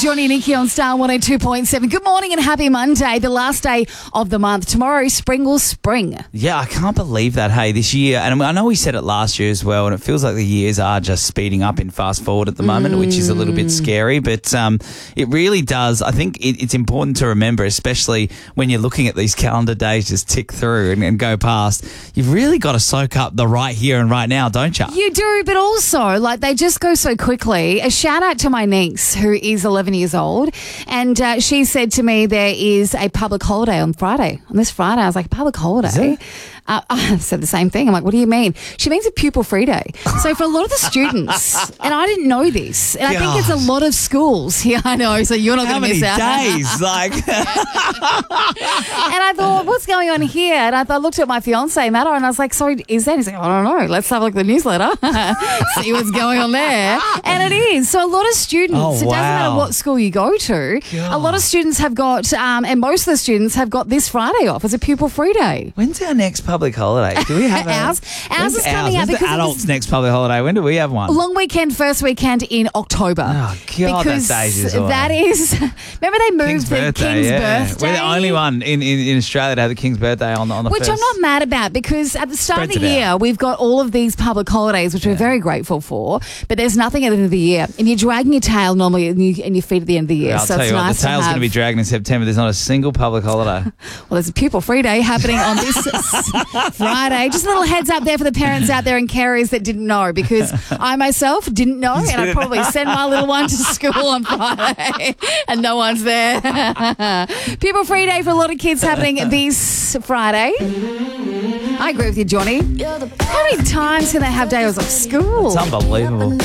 Johnny and Nikki on Star 102.7. Good morning and happy Monday, the last day of the month. Tomorrow, spring will spring. Yeah, I can't believe that, hey, this year. And I know we said it last year as well, and it feels like the years are just speeding up in fast forward at the moment, which is a little bit scary. But it really does. I think it's important to remember, especially when you're looking at these calendar days just tick through and go past, you've really got to soak up the right here and right now, don't you? You do, but also, like, they just go so quickly. A shout out to my niece, who is 11 years old, and she said to me there is a public holiday on Friday. On this Friday, I was like, public holiday? I said the same thing. I'm like, what do you mean? She means a pupil-free day. So for a lot of the students, and I didn't know this, and I think it's a lot of schools. Yeah, I know, so you're not going to miss out. How many days? Like, and I thought, what's going on here? And I looked at my fiance, Matt, and I was like, sorry, is that? He's like, I don't know. Let's have a look at the newsletter, see what's going on there. And it is. So a lot of students, it doesn't matter what school you go to, a lot of students have got, and most of the students have got this Friday off as a pupil-free day. when's our next public holiday? Do we have ours is coming out because the adults' next public holiday. When do we have one? Long weekend, first weekend in October. Oh, God, because that's ages away. that is, remember they moved King's the birthday, King's yeah. birthday? We're the only one in Australia to have the King's birthday on the Which first. I'm not mad about, because at the start of Spreads the it year, we've got all of these public holidays, which we're very grateful for, but there's nothing at the end of the year. And you're dragging your tail normally and your feet at the end of the year. I'll so tell it's you what, nice the tail's going to be dragging in September. There's not a single public holiday. Well, there's a pupil-free day happening on this Friday. Just a little heads up there for the parents out there and carers that didn't know, because I myself didn't know, and I'd probably send my little one to school on Friday and no one's there. Pupil-free day for a lot of kids happening this Friday. I agree with you, Johnny. How many times can they have days off school? It's unbelievable.